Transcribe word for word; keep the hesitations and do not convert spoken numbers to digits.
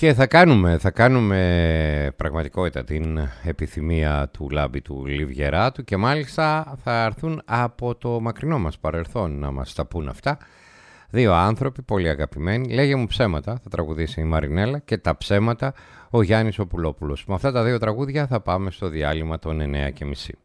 Και θα κάνουμε, θα κάνουμε πραγματικότητα την επιθυμία του Λάμπη του Λιβιεράτου και μάλιστα θα έρθουν από το μακρινό μας παρελθόν να μας τα πούν αυτά. Δύο άνθρωποι πολύ αγαπημένοι, λέγε μου ψέματα, θα τραγουδήσει η Μαρινέλα, και τα ψέματα ο Γιάννης ο Πουλόπουλος. Με αυτά τα δύο τραγούδια θα πάμε στο διάλειμμα των εννέα και μισή.